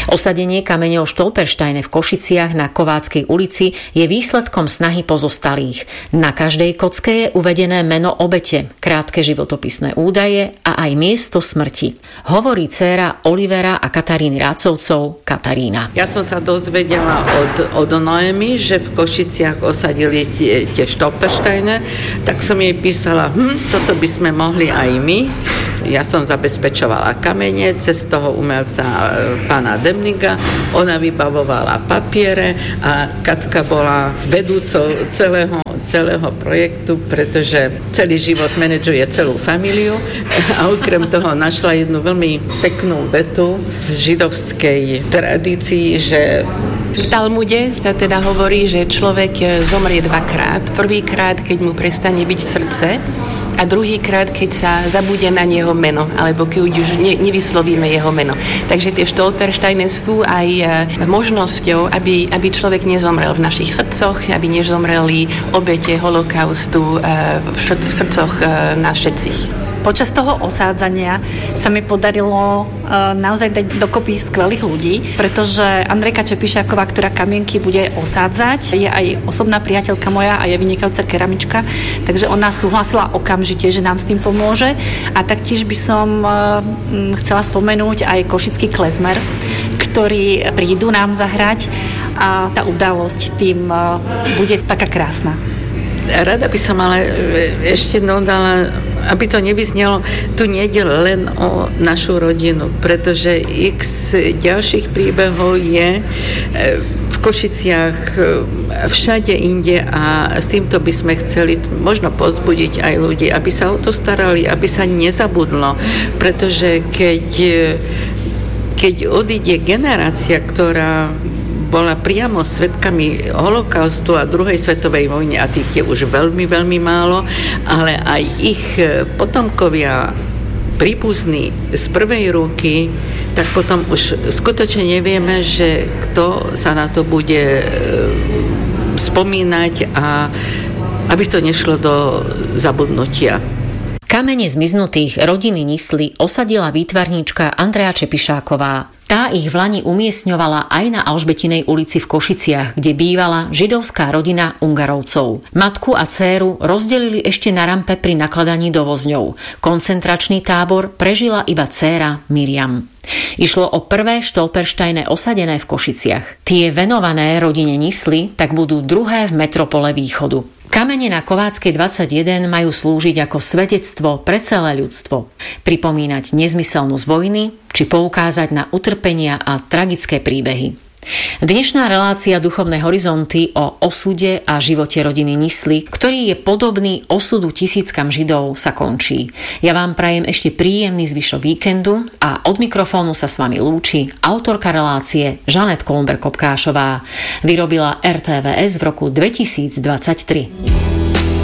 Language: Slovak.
Osadenie kameňov Stolpersteine v Košiciach na Kováckej ulici je výsledkom snahy pozostalých. Na každej kocke je uvedené meno obete, krátke životopisné údaje a aj miesto smrti. Hovorí dcéra Olivera a Kataríny Rácovcov, Katarína. Ja som sa dozvedela od Noemi, že v Košiciach osadili tie Stolpersteine, tak som jej písala, toto by sme mohli aj my. Ja som zabezpečovala kamene cez toho umelca pána Demniga, ona vybavovala papiere a Katka bola vedúcou celého projektu, pretože celý život manažuje celú familiu a okrem toho našla jednu veľmi peknú vetu v židovskej tradícii, že v Talmude sa teda hovorí, že človek zomrie dvakrát. Prvýkrát, keď mu prestane byť srdce, a druhýkrát, keď sa zabude na jeho meno, alebo keď už nevyslovíme jeho meno. Takže tie Stolpersteine sú aj možnosťou, aby človek nezomrel v našich srdcoch, aby nezomreli obete holokaustu v srdcoch nás všetkých. Počas toho osádzania sa mi podarilo naozaj dať dokopy skvelých ľudí, pretože Andrejka Čepišáková, ktorá kamienky bude osádzať, je aj osobná priateľka moja a je vynikajúca keramička, takže ona súhlasila okamžite, že nám s tým pomôže. A taktiež by som chcela spomenúť aj košický klezmer, ktorí prídu nám zahrať a tá udalosť tým bude taká krásna. Rada by som ale ešte dodala, aby to nevyznelo, tu nejde len o našu rodinu, pretože x ďalších príbehov je v Košiciach, všade inde a s týmto by sme chceli možno povzbudiť aj ľudí, aby sa o to starali, aby sa nezabudlo, pretože keď odíde generácia, ktorá bola priamo svedkami holokaustu a druhej svetovej vojny a tých je už veľmi, veľmi málo, ale aj ich potomkovia príbuzní z prvej ruky, tak potom už skutočne nevieme, že kto sa na to bude spomínať a aby to nešlo do zabudnutia. Kamene zmiznutých rodiny Nisly osadila výtvarníčka Andrea Čepišáková. Tá ich v lani umiestňovala aj na Alžbetinej ulici v Košiciach, kde bývala židovská rodina Ungarovcov. Matku a dcéru rozdelili ešte na rampe pri nakladaní do vozňov. Koncentračný tábor prežila iba dcéra Miriam. Išlo o prvé Stolpersteine osadené v Košiciach. Tie venované rodine Nisly tak budú druhé v metropole východu. Kamene na Kováckej 21 majú slúžiť ako svedectvo pre celé ľudstvo, pripomínať nezmyselnosť vojny či poukázať na utrpenia a tragické príbehy. Dnešná relácia Duchovné horizonty o osude a živote rodiny Nisly, ktorý je podobný osudu tisíckam Židov, sa končí. Ja vám prajem ešte príjemný zvyšok víkendu a od mikrofónu sa s vami lúči autorka relácie Žanet Kolumber-Kopkášová. Vyrobila RTVS v roku 2023.